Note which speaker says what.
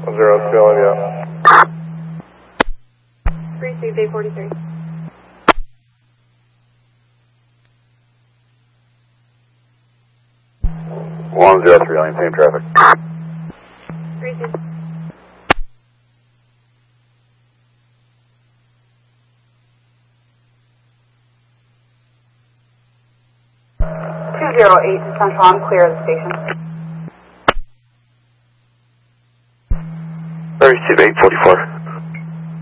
Speaker 1: 0, still India.
Speaker 2: 36843.
Speaker 1: 103, lane, same traffic.
Speaker 2: 36. 208 to Central, I'm clear of the station.
Speaker 1: 36844.